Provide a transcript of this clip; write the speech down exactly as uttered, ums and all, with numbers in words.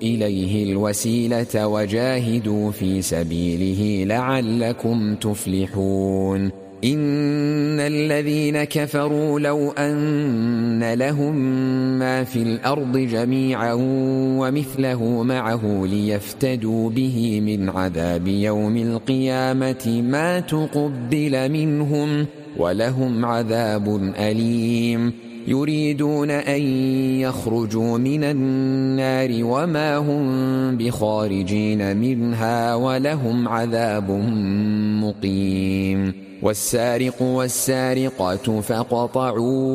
إليه الوسيلة وجاهدوا في سبيله لعلكم تفلحون إن الذين كفروا لو أن لهم ما في الأرض جميعا ومثله معه ليفتدوا به من عذاب يوم القيامة ما تقبل منهم ولهم عذاب أليم يريدون أن يخرجوا من النار وما هم بخارجين منها ولهم عذاب مقيم والسارق والسارقة فاقطعوا